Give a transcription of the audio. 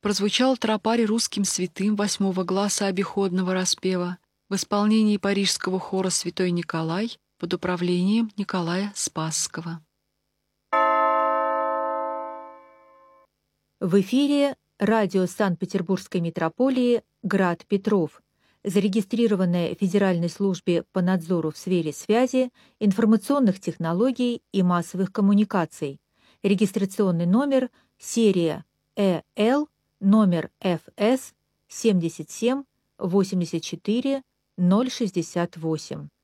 прозвучал тропарь русским святым 8-го гласа обиходного распева в исполнении парижского хора «Святой Николай» под управлением Николая Спасского. В эфире радио Санкт-Петербургской митрополии «Град Петров», зарегистрированное в Федеральной службе по надзору в сфере связи, информационных технологий и массовых коммуникаций. Регистрационный номер серия ЭЛ, номер ФС 77 84 068.